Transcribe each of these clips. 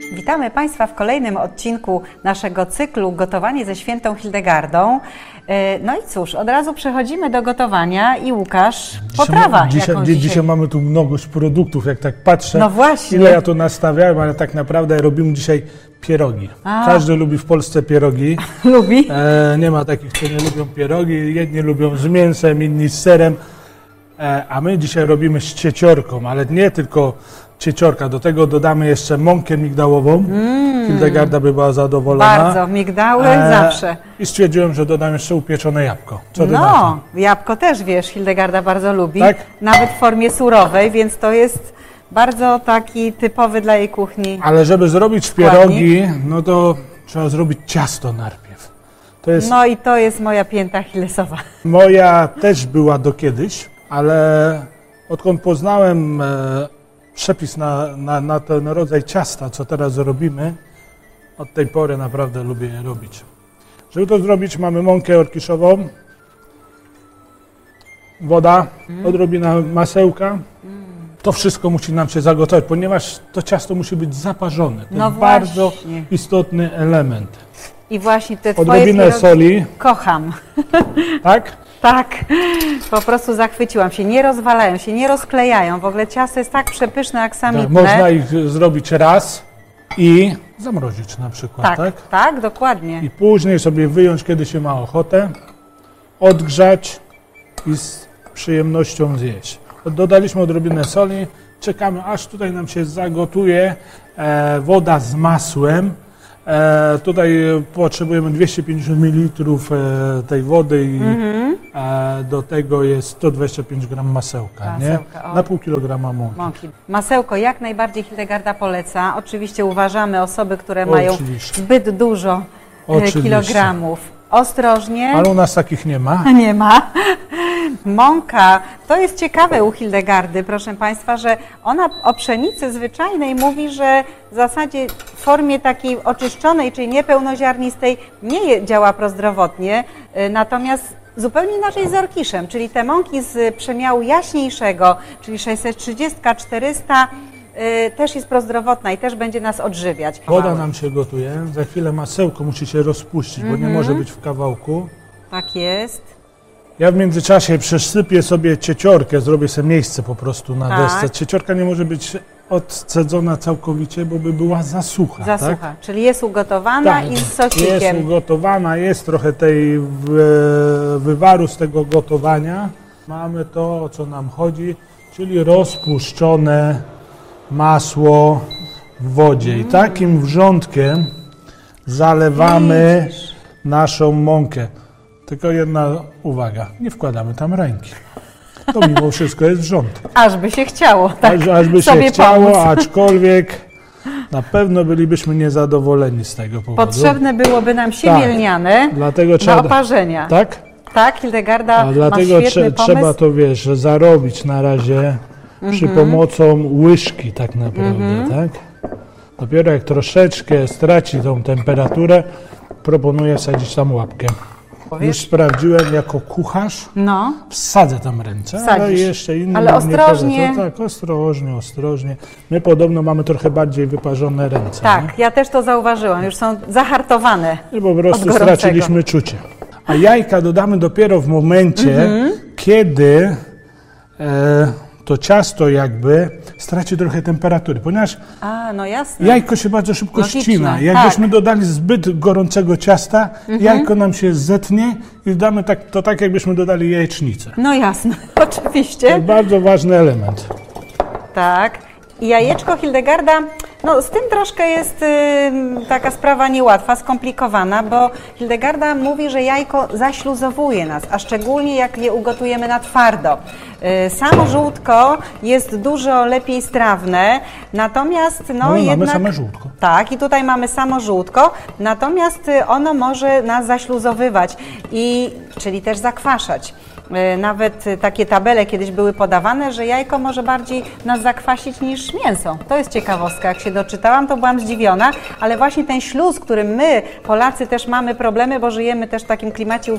Witamy Państwa w kolejnym odcinku naszego cyklu Gotowanie ze świętą Hildegardą. No i cóż, od razu przechodzimy do gotowania i Łukasz, potrawa. Dzisiaj mamy tu mnogość produktów, jak tak patrzę, no właśnie. Ile ja to nastawiałem, ale tak naprawdę robimy dzisiaj pierogi. Każdy lubi w Polsce pierogi. Lubi? Nie ma takich, co nie lubią pierogi. Jedni lubią z mięsem, inni z serem. A my dzisiaj robimy z cieciorką, ale nie tylko cieciorka. Do tego dodamy jeszcze mąkę migdałową. Hildegarda by była zadowolona. Bardzo, migdały zawsze. I stwierdziłem, że dodam jeszcze upieczone jabłko. Co ty na to? Jabłko też, wiesz, Hildegarda bardzo lubi. Tak? Nawet w formie surowej, więc to jest bardzo taki typowy dla jej kuchni. Ale żeby zrobić pierogi, no to trzeba zrobić ciasto najpierw. No i to jest moja pięta achillesowa. Moja też była do kiedyś, ale odkąd poznałem przepis na ten rodzaj ciasta, co teraz robimy, od tej pory naprawdę lubię je robić. Żeby to zrobić, mamy mąkę orkiszową, woda, odrobina masełka. To wszystko musi nam się zagotować, ponieważ to ciasto musi być zaparzone. To jest bardzo istotny element. I właśnie te twoje odrobinę soli. Kocham. Tak? Tak, po prostu zachwyciłam się. Nie rozwalają się, nie rozklejają. W ogóle ciasto jest tak przepyszne, aksamitne. Można ich zrobić raz i zamrozić na przykład, tak? Tak, dokładnie. I później sobie wyjąć, kiedy się ma ochotę, odgrzać i z przyjemnością zjeść. Dodaliśmy odrobinę soli, czekamy, aż tutaj nam się zagotuje woda z masłem. Tutaj potrzebujemy 250 ml tej wody i do tego jest 125 g masełka, nie? Na pół kilograma mąki. Masełko jak najbardziej Hildegarda poleca. Oczywiście uważamy osoby, które mają zbyt dużo kilogramów. Ostrożnie. Ale u nas takich nie ma. Nie ma. Mąka, to jest ciekawe u Hildegardy, proszę Państwa, że ona o pszenicy zwyczajnej mówi, że w zasadzie w formie takiej oczyszczonej, czyli niepełnoziarnistej nie działa prozdrowotnie, natomiast zupełnie inaczej z orkiszem, czyli te mąki z przemiału jaśniejszego, czyli 630, 400, też jest prozdrowotna i też będzie nas odżywiać. Woda nam się gotuje, za chwilę masełko musi się rozpuścić, bo nie może być w kawałku. Tak jest. Ja w międzyczasie przesypię sobie cieciorkę, zrobię sobie miejsce po prostu na desce. Cieciorka nie może być odcedzona całkowicie, bo by była za sucha. Za sucha, czyli jest ugotowana i z sosikiem. Jest ugotowana, jest trochę tej wywaru z tego gotowania. Mamy to, o co nam chodzi, czyli rozpuszczone masło w wodzie. I takim wrzątkiem zalewamy naszą mąkę. Tylko jedna uwaga, nie wkładamy tam ręki. To mimo wszystko jest wrzątek. Aż by się chciało, tak Aż by się chciało, pomóc. Aczkolwiek na pewno bylibyśmy niezadowoleni z tego powodu. Potrzebne byłoby nam siemię lniane do oparzenia. Tak? Tak, Hildegarda ma dlatego świetny pomysł. trzeba to, zarobić na razie przy pomocą łyżki tak naprawdę, tak? Dopiero jak troszeczkę straci tą temperaturę, proponuję wsadzić tam łapkę. Już sprawdziłem jako kucharz, wsadzę tam ręce, ale jeszcze innym ale ostrożnie. Tak, ostrożnie. My podobno mamy trochę bardziej wyparzone ręce. Tak, nie? ja też to zauważyłam, już są zahartowane. I po prostu straciliśmy czucie. A jajka dodamy dopiero w momencie, kiedy to ciasto jakby straci trochę temperatury, ponieważ jajko się bardzo szybko ścina. Jakbyśmy dodali zbyt gorącego ciasta, jajko nam się zetnie i damy to tak, jakbyśmy dodali jajecznicę. No jasne, oczywiście. To jest bardzo ważny element. Tak. I jajeczko Hildegarda, z tym troszkę jest taka sprawa niełatwa, skomplikowana, bo Hildegarda mówi, że jajko zaśluzowuje nas, a szczególnie jak je ugotujemy na twardo. Samo żółtko jest dużo lepiej strawne, natomiast mamy same żółtko. Tak, i tutaj mamy samo żółtko, natomiast ono może nas zaśluzowywać, czyli też zakwaszać. Nawet takie tabele kiedyś były podawane, że jajko może bardziej nas zakwasić niż mięso. To jest ciekawostka. Jak się doczytałam, to byłam zdziwiona, ale właśnie ten śluz, którym my, Polacy, też mamy problemy, bo żyjemy też w takim klimacie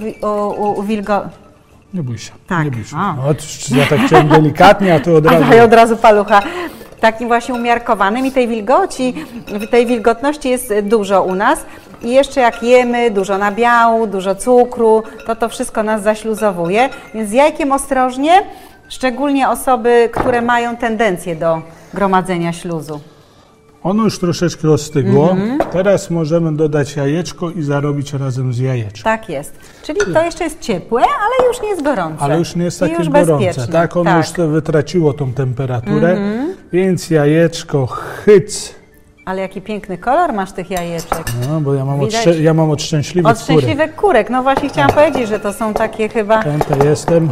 Nie bój się, tak. nie bój się. Ja tak chciałem delikatnie, a tu od razu... Od razu palucha. takim właśnie umiarkowanym i tej wilgotności jest dużo u nas. I jeszcze jak jemy dużo nabiału, dużo cukru, to wszystko nas zaśluzowuje. Więc z jajkiem ostrożnie, szczególnie osoby, które mają tendencję do gromadzenia śluzu. Ono już troszeczkę ostygło. Teraz możemy dodać jajeczko i zarobić razem z jajeczkiem. Tak jest. Czyli to jeszcze jest ciepłe, ale już nie jest gorące. Ale już nie jest I takie już gorące. bezpieczne. Tak, ono już wytraciło tą temperaturę, więc jajeczko hyc. Ale jaki piękny kolor masz tych jajeczek. No, bo Widać. ja mam od szczęśliwych Od szczęśliwych kurek. No właśnie chciałam powiedzieć, że to są takie chyba Pęta jestem.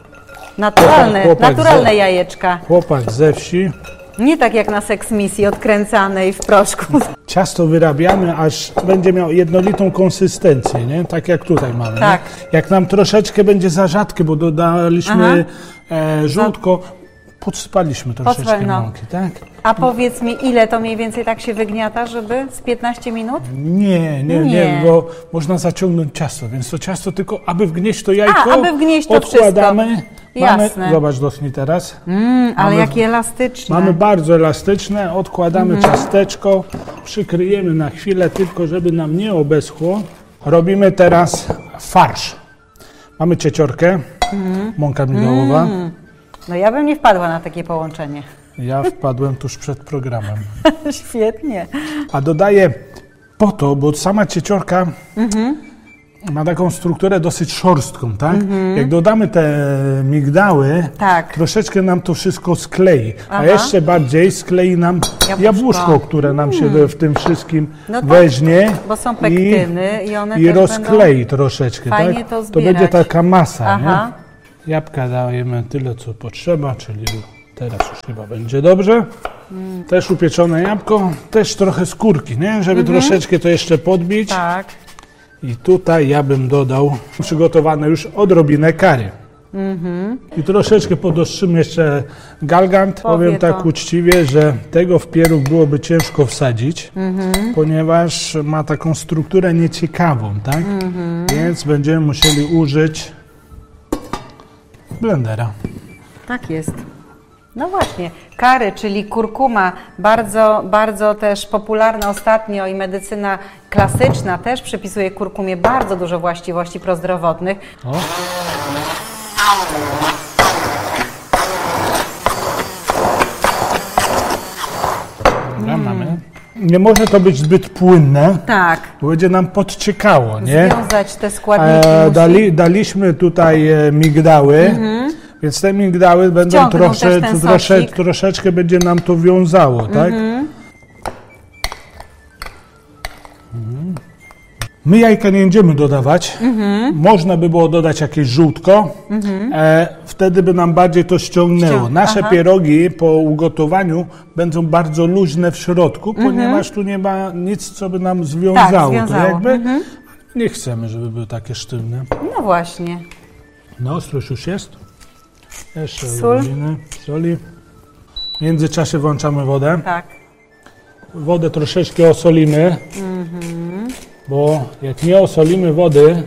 naturalne jajeczka. Chłopak ze wsi. Nie tak jak na Sex Misji odkręcanej w proszku. Ciasto wyrabiamy, aż będzie miał jednolitą konsystencję, nie? Tak jak tutaj mamy. Tak. Nie? Jak nam troszeczkę będzie za rzadkie, bo dodaliśmy żółtko, podsypaliśmy troszeczkę mąki, tak? A powiedz mi, ile to mniej więcej tak się wygniata, żeby z 15 minut? Nie, bo można zaciągnąć ciasto, więc to ciasto tylko, aby wgnieść to jajko, aby wgnieść to odkładamy. wszystko. Jasne. Zobacz, dotknij teraz. Ale jakie elastyczne. Mamy bardzo elastyczne, odkładamy ciasteczko, przykryjemy na chwilę, tylko żeby nam nie obeschło. Robimy teraz farsz. Mamy cieciorkę, mąka migdałowa. No ja bym nie wpadła na takie połączenie. Ja wpadłem tuż przed programem. Świetnie. A dodaję po to, bo sama cieciorka ma taką strukturę dosyć szorstką, tak? Jak dodamy te migdały, troszeczkę nam to wszystko sklei, a jeszcze bardziej sklei nam jabłuszko, które nam się w tym wszystkim weźmie, bo są pektyny i one i też rozklei troszeczkę, fajnie tak? to To będzie taka masa, nie? Aha. Jabłka dajemy tyle, co potrzeba, czyli teraz już chyba będzie dobrze. Też upieczone jabłko, też trochę skórki, nie? Żeby troszeczkę to jeszcze podbić. Tak. I tutaj ja bym dodał przygotowane już odrobinę kary. I troszeczkę podostrzymy jeszcze galgant. Powiem tak uczciwie, że tego w pieróg byłoby ciężko wsadzić, ponieważ ma taką strukturę nieciekawą, tak? Więc będziemy musieli użyć blendera. Tak jest. No właśnie, kary, czyli kurkuma, bardzo, bardzo też popularna ostatnio i medycyna klasyczna też przypisuje kurkumie bardzo dużo właściwości prozdrowotnych. Dobra, mamy. Nie może to być zbyt płynne, Tak. bo będzie nam podciekało, nie? Związać te składniki Daliśmy tutaj migdały, więc te migdały będą troszeczkę będzie nam to wiązało, tak? My jajka nie będziemy dodawać. Można by było dodać jakieś żółtko, wtedy by nam bardziej to ściągnęło. Nasze pierogi po ugotowaniu będą bardzo luźne w środku, ponieważ tu nie ma nic, co by nam związało. To jakby nie chcemy, żeby były takie sztywne. No właśnie. No, ostrość już jest. Jeszcze odrobinę soli. W międzyczasie włączamy wodę. Tak. Wodę troszeczkę osolimy, bo jak nie osolimy wody,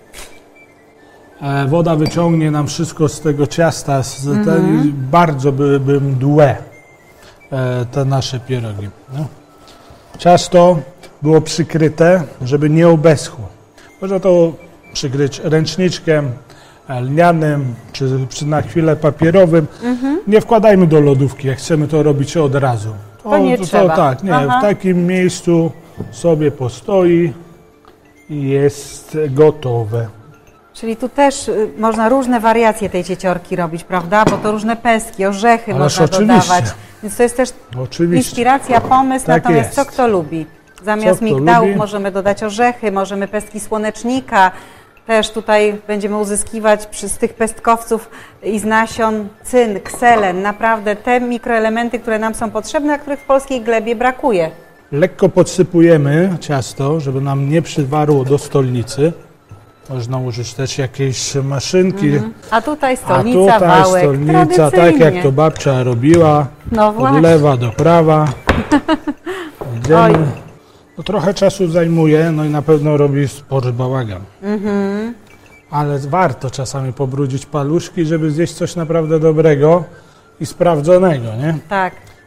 woda wyciągnie nam wszystko z tego ciasta, bardzo byłyby mdłe te nasze pierogi. No. Ciasto było przykryte, żeby nie obeschło. Można to przykryć ręczniczkiem lnianym, czy na chwilę papierowym. Nie wkładajmy do lodówki, jak chcemy to robić od razu. To nie trzeba. Tak, nie, w takim miejscu sobie postoi i jest gotowe. Czyli tu też można różne wariacje tej cieciorki robić, prawda? Bo to różne pestki, orzechy można dodawać. Więc to jest też inspiracja, pomysł, Tak natomiast jest. co kto lubi. Zamiast migdałów możemy dodać orzechy, możemy pestki słonecznika. Też tutaj będziemy uzyskiwać z tych pestkowców i z nasion cynk, selen, naprawdę te mikroelementy, które nam są potrzebne, a których w polskiej glebie brakuje. Lekko podsypujemy ciasto, żeby nam nie przywarło do stolnicy. Można użyć też jakiejś maszynki. A tutaj stolnica, wałek, stolnica, tak jak to babcia robiła, od lewa do prawa. Idziemy. No, trochę czasu zajmuje, no i na pewno robi spory bałagan. Ale warto czasami pobrudzić paluszki, żeby zjeść coś naprawdę dobrego i sprawdzonego, nie? Tak.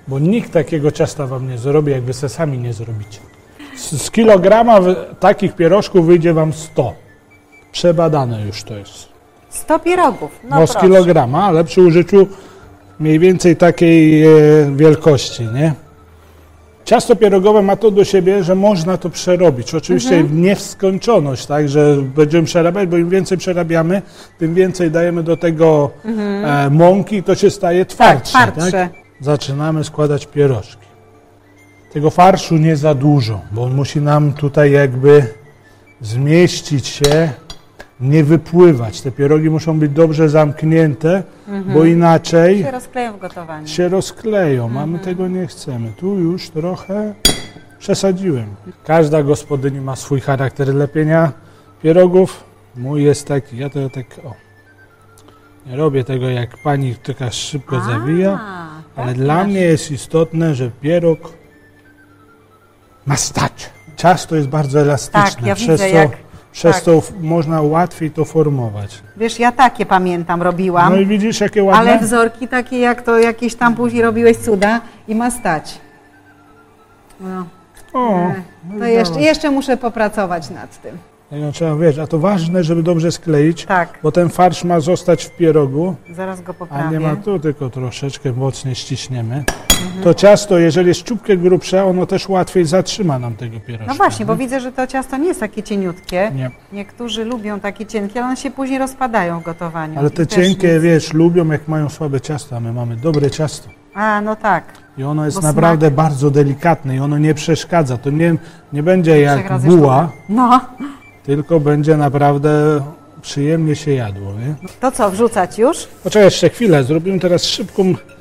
bo nikt takiego ciasta wam nie zrobi, jak wy se sami nie zrobicie. Z kilograma takich pierożków wyjdzie wam 100. Przebadane już to jest. 100 pierogów. No z proszę. kilograma, ale przy użyciu mniej więcej takiej wielkości, nie? Ciasto pierogowe ma to do siebie, że można to przerobić. Oczywiście nie w skończoność, tak, że będziemy przerabiać, bo im więcej przerabiamy, tym więcej dajemy do tego mąki i to się staje twardsze. Tak, twardsze. Tak? Zaczynamy składać pierożki. Tego farszu nie za dużo, bo on musi nam tutaj jakby zmieścić się, nie wypływać. Te pierogi muszą być dobrze zamknięte, bo inaczej Się rozkleją w gotowaniu. się rozkleją, a my tego nie chcemy. Tu już trochę przesadziłem. Każda gospodyni ma swój charakter lepienia pierogów. Mój jest taki, ja to tak, nie robię tego jak pani, tylko szybko zawija, ale tak dla masz. mnie jest istotne, że pierog ma stać. Ciasto jest bardzo elastyczne, Tak, ja przez widzę, co, jak- przez tak. to można łatwiej to formować. Wiesz, ja takie pamiętam, robiłam, No i widzisz, jakie ładne? ale wzorki takie jak to jakieś tam później robiłeś cuda i ma stać. No, O, to jeszcze muszę popracować nad tym. no, trzeba wiedzieć, a to ważne, żeby dobrze skleić, Tak, bo ten farsz ma zostać w pierogu, zaraz go a poprawię. nie ma tu, tylko troszeczkę mocniej ściśniemy. To ciasto, jeżeli jest ciupkę grubsze, ono też łatwiej zatrzyma nam tego pierożka. No właśnie, bo nie? widzę, że to ciasto nie jest takie cieniutkie. Nie, Niektórzy lubią takie cienkie, ale one się później rozpadają w gotowaniu. ale I te też cienkie, nic. wiesz, lubią jak mają słabe ciasto, a my mamy dobre ciasto. A, no tak. I ono jest Bo naprawdę bardzo delikatne i ono nie przeszkadza. To nie będzie Trzech jak razy buła, sztuka. No, tylko będzie naprawdę przyjemnie się jadło. Nie? to co, wrzucać już? Poczekaj jeszcze chwilę, zrobimy teraz szybką